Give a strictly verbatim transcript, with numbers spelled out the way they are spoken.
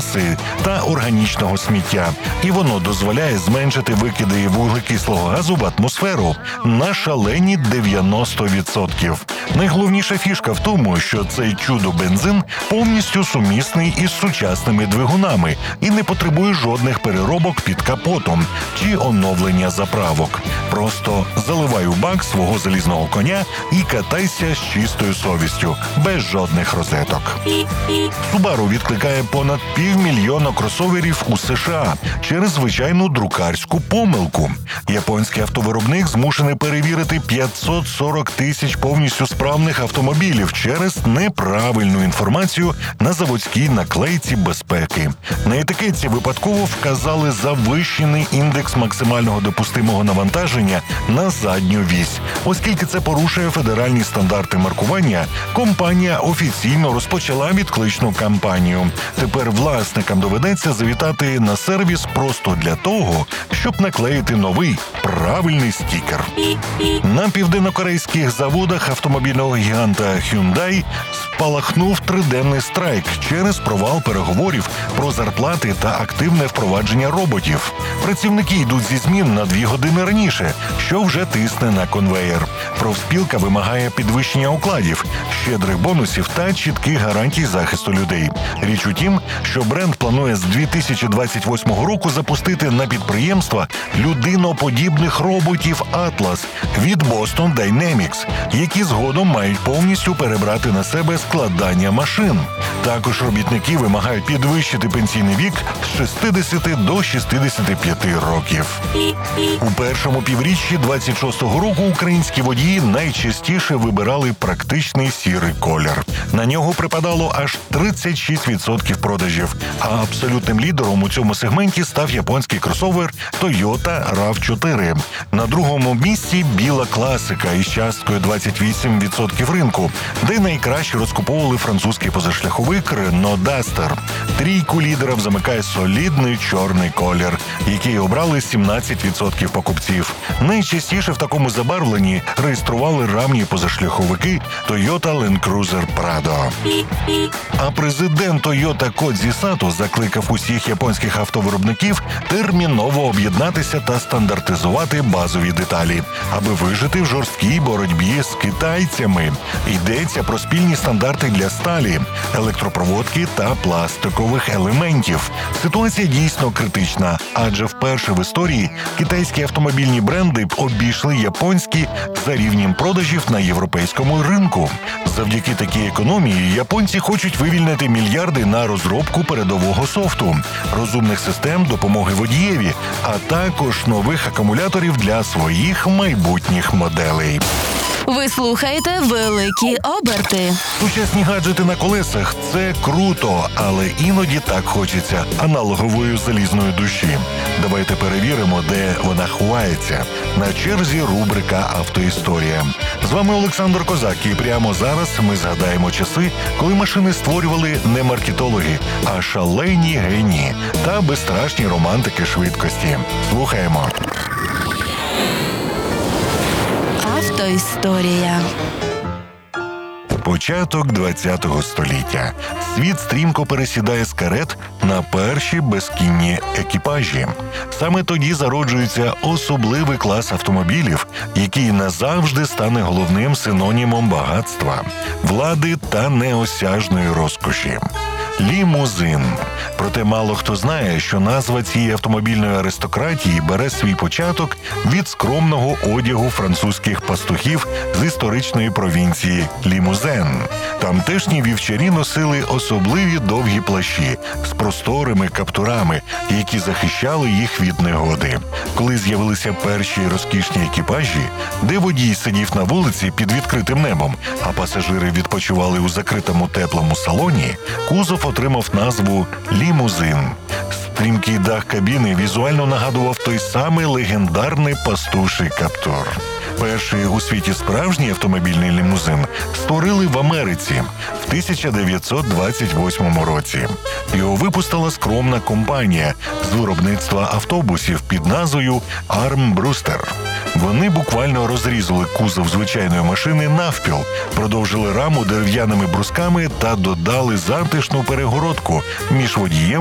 біомаси та органічного сміття. І воно дозволяє зменшити викиди вуглекислого газу в атмосферу на шалені дев'яносто відсотків. Найголовніша фішка в тому, що цей чудо-бензин повністю сумісний із сучасними двигунами і не потребує жодних переробок під капотом чи оновлення заправок. Просто заливай у бак свого залізного коня і катайся з чистою совістю, без жодних розеток. Subaru відкликає понад півмільйона кросоверів у США через звичайну друкарську помилку. Японський автовиробник змушений перевірити п'ятсот сорок тисяч повністю справних автомобілів через неправильну інформацію на заводській наклейці безпеки. На етикетці випадково вказали завищений індекс максимального допустимого навантаження на задню вісь. Оскільки це порушує федеральні стандарти маркування, компанія офіційно розпочала відкличну кампанію. Тепер власникам доведеться завітати на сервіс просто для того, щоб наклеїти новий правильний стікер. На південнокорейських заводах автомобільного гіганта Hyundai спалахнув триденний страйк через провал переговорів про зарплати та активне впровадження роботів. Працівники йдуть зі змін на дві години раніше, що вже тисне на конвеєр. Профспілка вимагає підвищення окладів, щедрих бонусів та чітких гарантій захисту людей. Річ у тім, що бренд планує з дві тисячі двадцять восьмого року запустити на підприємства людиноподібних роботів Atlas від Boston Dynamics, які згодом мають повністю перебрати на себе складання машин. Також робітники вимагають підвищити пенсійний вік з шістдесяти до шістдесяти п'яти років. У першому півріччі двадцять шостого року українські водії найчастіше вибирали практичний сірий колір. На нього припадало аж тридцять шість відсотків продажів, а абсолютним лідером у цьому сегменті став японський кросовер Toyota рав чотири. На другому місці біла класика із часткою двадцять вісім відсотків ринку, де найкраще розкуповували французький позашляховик Renault Duster. Трійку лідерів замикає солідний чорний колір, який обрали сімнадцять відсотків покупців. Найчастіше в такому забарвленні реєстрували рамні позашляховики Toyota Land Cruiser Prado. А президент Toyota Кодзі Сато закликав усіх японських автовиробників терміново об'єднатися та стандартизувати базові деталі, аби вижити в жорсткій боротьбі з китайцями. Йдеться про спільні стандарти для сталі, електропроводки та пластикових елементів. Ситуація дійсно критична, адже вперше в історії китайські автомобільні бренди обійшли японські за рівнем продажів на європейському ринку. Завдяки такій економії японці хочуть вивільнити мільярди на розробку передового софту, розумних систем допомоги водієві, а також нових акумуляторів для своїх майбутніх моделей. Ви слухаєте «Великі оберти». Сучасні гаджети на колесах – це круто, але іноді так хочеться аналогової залізної душі. Давайте перевіримо, де вона ховається. На черзі рубрика «Автоісторія». З вами Олександр Козак, і прямо зараз ми згадаємо часи, коли машини створювали не маркетологи, а шалені генії та безстрашні романтики швидкості. Слухаємо. Автоісторія. Початок ХХ століття. Світ стрімко пересідає з карет на перші безкінні екіпажі. Саме тоді зароджується особливий клас автомобілів, який назавжди стане головним синонімом багатства, влади та неосяжної розкоші. Лімузин. Проте мало хто знає, що назва цієї автомобільної аристократії бере свій початок від скромного одягу французьких пастухів з історичної провінції Лімузен. Тамтешні вівчарі носили особливі довгі плащі з просторими каптурами, які захищали їх від негоди. Коли з'явилися перші розкішні екіпажі, де водій сидів на вулиці під відкритим небом, а пасажири відпочивали у закритому теплому салоні, кузов отримав назву «Лімузин». Стрімкий дах кабіни візуально нагадував той самий легендарний пастуший каптур. Перший у світі справжній автомобільний лімузин створили в Америці в тисяча дев'ятсот двадцять восьмому році. Його випустила скромна компанія з виробництва автобусів під назвою Арм Брюстер. Вони буквально розрізали кузов звичайної машини навпіл, продовжили раму дерев'яними брусками та додали затишну перегородку між водієм